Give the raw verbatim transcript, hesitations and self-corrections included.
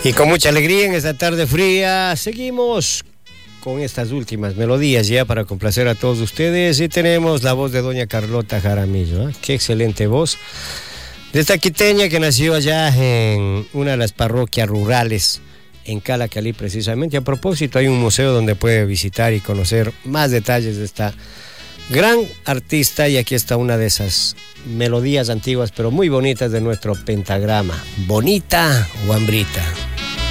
Y con mucha alegría en esta tarde fría seguimos con estas últimas melodías ya para complacer a todos ustedes, y tenemos la voz de doña Carlota Jaramillo, ¿eh? Qué excelente voz de esta quiteña que nació allá en una de las parroquias rurales en Calacalí precisamente. A propósito, hay un museo donde puede visitar y conocer más detalles de esta gran artista, y aquí está una de esas melodías antiguas pero muy bonitas de nuestro pentagrama, Bonita Guambrita.